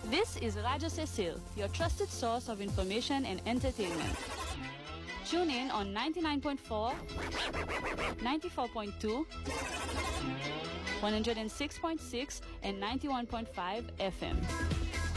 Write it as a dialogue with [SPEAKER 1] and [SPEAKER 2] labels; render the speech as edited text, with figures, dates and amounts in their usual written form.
[SPEAKER 1] This is Radio Cecil, your trusted source of information and entertainment. Tune in on 99.4, 94.2, 106.6 and 91.5 FM.